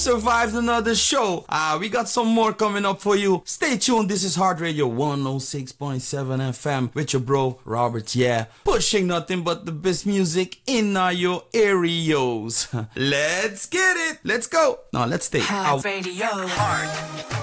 Survived another show. We got some more coming up for you. Stay tuned. This is Heart Radio 106.7 FM with your bro Robert. Yeah, pushing nothing but the best music in your areas. Let's get it. Let's go. Now let's stay. Heart Radio. Heart